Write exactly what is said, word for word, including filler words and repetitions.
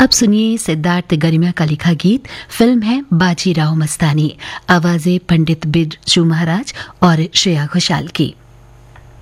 अब सुनिए सिद्धार्थ गरिमा का लिखा गीत। फिल्म है बाजीराव मस्तानी। आवाजें पंडित बिरजू महाराज और श्रेया घोषाल की।